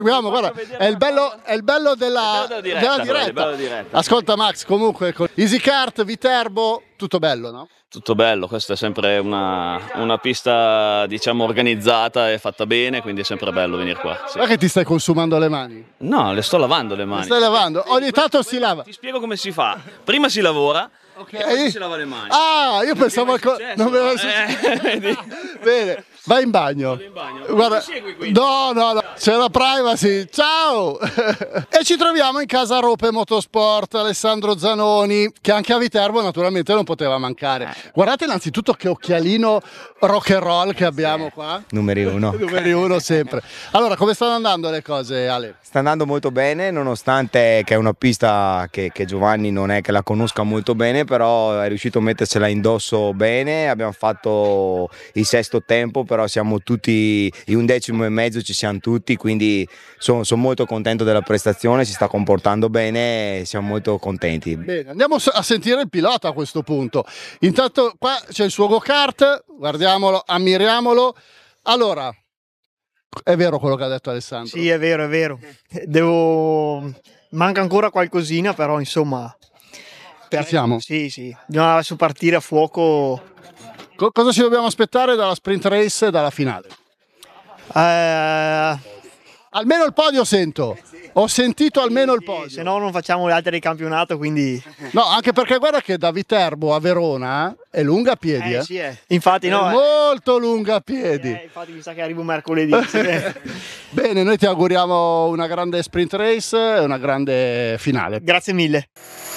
Guarda, è il bello della diretta. Ascolta Max, comunque con EasyKart, Viterbo, tutto bello, no? Tutto bello, questa è sempre una pista diciamo organizzata e fatta bene, quindi è sempre bello venire qua. Sì. Ma che ti stai consumando le mani? No, le sto lavando le mani. Le stai lavando? Ogni tanto si lava. Ti spiego come si fa. Prima si lavora e poi si lava le mani. Ah, io pensavo non mi aveva successo. Bene, vai in bagno. Vado in bagno. Guarda, no, c'è la privacy. Ciao! E ci troviamo in casa Rope Motorsport, Alessandro Zanoni, che anche a Viterbo naturalmente non poteva mancare. Guardate innanzitutto che occhialino rock and roll che abbiamo qua. Numeri uno. Numeri uno sempre. Allora, come stanno andando le cose, Ale? Sta andando molto bene, nonostante che è una pista che Giovanni non è che la conosca molto bene, però è riuscito a mettersela indosso bene. Abbiamo fatto il sesto tempo, però siamo tutti in 11° ci siamo tutti, quindi sono molto contento della prestazione, si sta comportando bene, siamo molto contenti. Bene, andiamo a sentire il pilota a questo punto. Intanto qua c'è il suo go-kart, guardiamolo, ammiriamolo. Allora, è vero quello che ha detto Alessandro? Sì, è vero, è vero. Manca ancora qualcosina, però insomma... Siamo? Sì. Bisogna adesso partire a fuoco. Cosa ci dobbiamo aspettare dalla sprint race e dalla finale? Almeno il podio sento. Ho sentito almeno il podio. Se no non facciamo le altre di campionato, quindi... No, anche perché guarda che da Viterbo a Verona è lunga a piedi. Sì, infatti no. È molto lunga a piedi. Infatti mi sa che arrivo mercoledì. Bene, noi ti auguriamo una grande sprint race e una grande finale. Grazie mille.